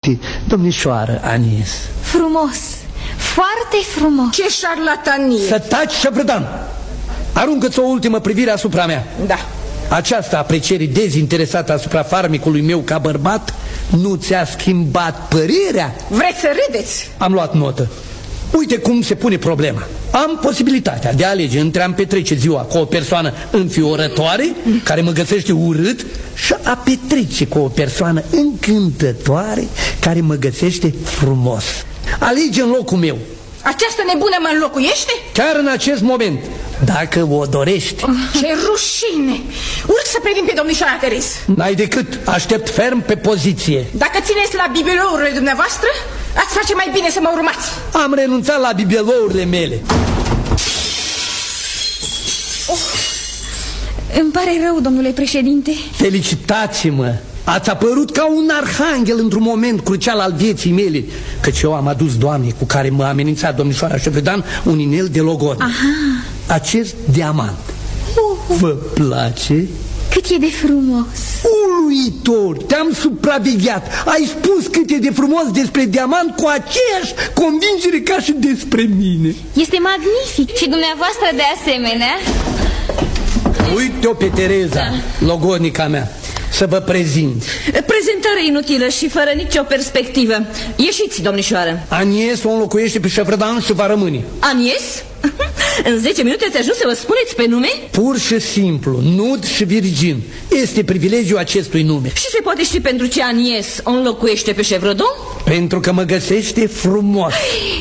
este, domnișoară Anies? Frumos, foarte frumos. Ce șarlatanie! Să taci, Șăprădan! Aruncă-ți o ultimă privire asupra mea. Da. Această apreciere dezinteresată asupra farmecului meu ca bărbat nu ți-a schimbat părerea? Vreți să râdeți? Am luat notă. Uite cum se pune problema. Am posibilitatea de a alege între a-mi petrece ziua cu o persoană înfiorătoare, care mă găsește urât, și a petrece cu o persoană încântătoare, care mă găsește frumos. Alege în locul meu. Această nebună mă înlocuiește? Chiar în acest moment, dacă o dorești. Ce rușine! Urc să privim pe domnișoara Teres. N-ai decât, aștept ferm pe poziție. Dacă țineți la bibelourile dumneavoastră, ați face mai bine să mă urmați. Am renunțat la bibelourile mele. Îmi pare rău, domnule președinte. Felicitați-mă! Ați apărut ca un arhanghel într-un moment crucial al vieții mele, căci eu am adus, Doamne, cu care mă amenința domnișoara Șăprădan, un inel de logon. Aha. Acest diamant. Vă place? Cât e de frumos! Uluitor! Te-am supravegheat. Ai spus cât e de frumos despre diamant cu aceeași convingere ca și despre mine. Este magnific și dumneavoastră de asemenea. Uite-o pe Tereza, logonica mea. Să vă prezint. Prezentare inutilă și fără nicio perspectivă. Ieșiți, domnișoară. Anies o înlocuiește pe Șăprădan și va rămâne. Anies? În 10 minute ați ajuns să vă spuneți pe nume? Pur și simplu, nud și virgin. Este privilegiul acestui nume. Și se poate ști pentru ce Anies o înlocuiește pe Chevredon? Pentru că mă găsește frumos.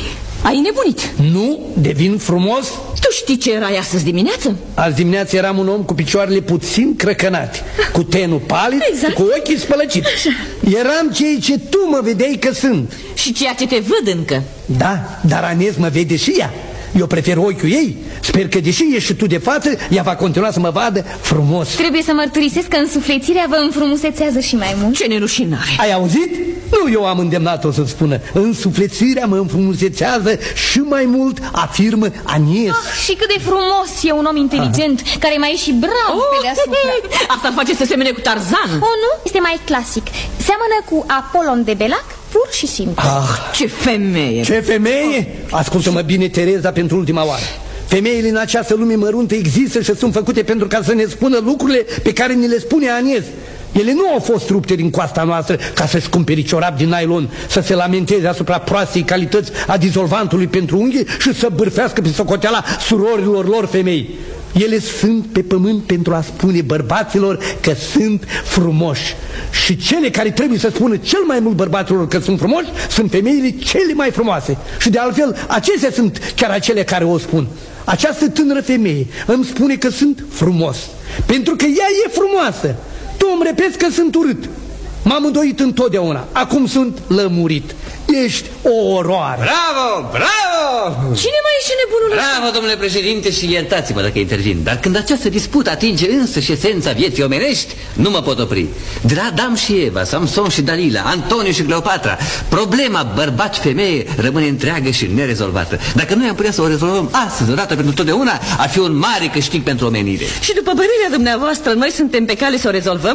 Ai nebunit? Nu, devin frumos. Tu știi ce erai astăzi dimineață? Azi dimineață eram un om cu picioarele puțin crăcănate, cu tenul palid, exact. Cu ochii spălăciți. Eram ceea ce tu mă vedeai că sunt. Și ceea ce te văd încă. Da, dar Anies mă vede și ea. Eu prefer ochiul ei. Sper că deși ești și tu de față, ea va continua să mă vadă frumos. Trebuie să mărturisesc că însuflețirea vă înfrumusețează și mai mult. Ce nerușinare! Ai auzit? Nu eu am îndemnat-o să spună. Însuflețirea mă înfrumusețează și mai mult, afirmă Anies. Și cât de frumos e un om inteligent, care mai e și brav pe deasupra. Asta face să semene cu Tarzan. O, nu? Este mai clasic. Seamănă cu Apolon de Belac, pur și simplu. Ce femeie! Ce femeie? Ascultă-mă bine, Tereza, pentru ultima oară. Femeile în această lume măruntă există și sunt făcute pentru ca să ne spună lucrurile pe care ni le spune Anies. Ele nu au fost rupte din coasta noastră ca să-și cumpere ciorap din nylon, să se lamenteze asupra proastei calități a dizolvantului pentru unghii și să bârfească pe socoteala surorilor lor femei. Ele sunt pe pământ pentru a spune bărbaților că sunt frumoși. Și cele care trebuie să spună cel mai mult bărbaților că sunt frumoși sunt femeile cele mai frumoase. Și de altfel, acestea sunt chiar acele care o spun. Această tânără femeie îmi spune că sunt frumos, pentru că ea e frumoasă. Tu îmi repeți că sunt urât. M-am îndoit întotdeauna. Acum sunt lămurit. Ești o oroare. Bravo, bravo! Cine mai e și nebunul ăsta? Bravo, domnule președinte, și iertați-mă dacă intervin. Dar când această dispută atinge însă și esența vieții omenești, nu mă pot opri. De la Adam și Eva, Samson și Dalila, Antoniu și Cleopatra, problema bărbat-femeie rămâne întreagă și nerezolvată. Dacă noi am putea să o rezolvăm astăzi, odată pentru totdeauna, ar fi un mare câștig pentru omenire. Și după părerea dumneavoastră, noi suntem pe cale să o rezolvăm?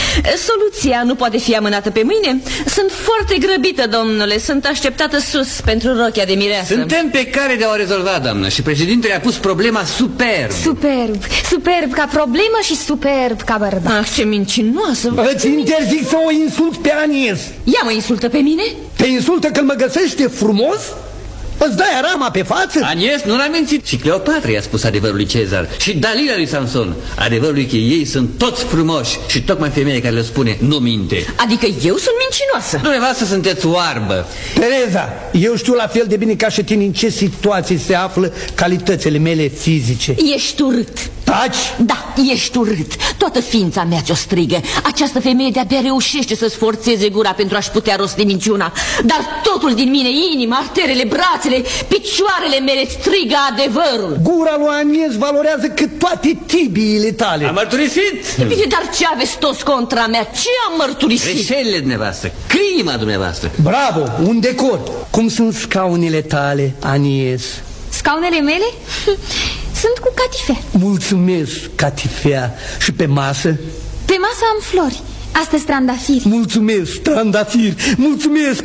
Soluția nu poate fi amânată pe mâine? Sunt foarte grăbită, domnule. Sunt așteptată sus pentru rochia de mireasă. Suntem pe cale de a o rezolva, doamnă, și președintele a pus problema superb. Superb, superb ca problemă și superb ca bărbat. Ah, ce mincinoasă! Îți interzic să o insult pe Anies. Ea mă insultă pe mine? Te insultă când mă găsește frumos? Îți dai rama pe față? Anies nu l-a mințit. Și Cleopatra i-a spus adevărul lui Cezar. Și Dalila lui Samson. Adevărul că ei sunt toți frumoși. Și tocmai femeia care le spune nu minte. Adică eu sunt mincinoasă. Dumneavoastră sunteți oarbă. Tereza, eu știu la fel de bine ca și tine în ce situații se află calitățile mele fizice. Ești urât. Taci? Da, ești urât. Toată ființa mea ți-o strigă. Această femeie de-abia reușește să-ți forțeze gura pentru a-și putea rosti minciuna. Dar totul din mine, inima, arterele, brațele, picioarele mele strigă adevărul. Gura lui Anies valorează cât toate tibiile tale. Am mărturisit? Bine, dar ce aveți toți contra mea? Ce am mărturisit? Greșelile dumneavoastră, crima dumneavoastră. Bravo, un decor. Cum sunt scaunele tale, Anies? Scaunele mele? Sunt cu catifea. Mulțumesc, catifea. Și pe masă? Pe masă am flori. Astăzi trandafiri. Mulțumesc, trandafiri. Mulțumesc,